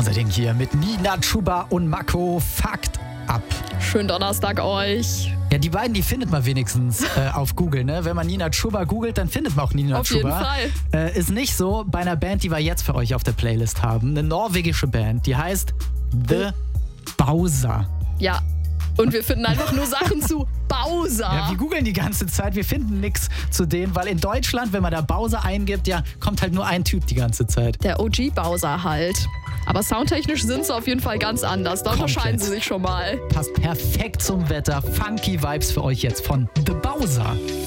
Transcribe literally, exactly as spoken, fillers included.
Außerdem hier mit Nina Chuba und Mako Fakt ab. Schönen Donnerstag euch. Ja, die beiden, die findet man wenigstens äh, auf Google, ne? Wenn man Nina Chuba googelt, dann findet man auch Nina Auf Chuba. jeden Fall. Äh, ist nicht so bei einer Band, die wir jetzt für euch auf der Playlist haben. Eine norwegische Band, die heißt The Bowser. Ja, und wir finden einfach nur Sachen zu Bowser. Ja, wir googeln die ganze Zeit, wir finden nichts zu denen, weil in Deutschland, wenn man da Bowser eingibt, ja, kommt halt nur ein Typ die ganze Zeit. Der O G Bowser halt. Aber soundtechnisch sind sie auf jeden Fall ganz anders. Da Komplett. unterscheiden sie sich schon mal. Passt perfekt zum Wetter. Funky Vibes für euch jetzt von The Bowser.